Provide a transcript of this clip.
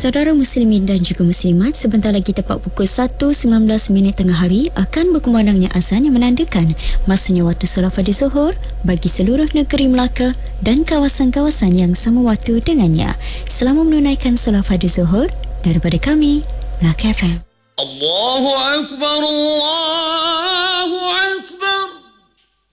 Saudara muslimin dan juga muslimat, sebentar lagi tepat pukul 1.19 tengah hari akan berkumandangnya azan yang menandakan masanya waktu solat fardu Zuhur bagi seluruh negeri Melaka dan kawasan-kawasan yang sama waktu dengannya. Selamat menunaikan solat fardu Zuhur daripada kami, Melaka FM. Allahu Akbar, Allah.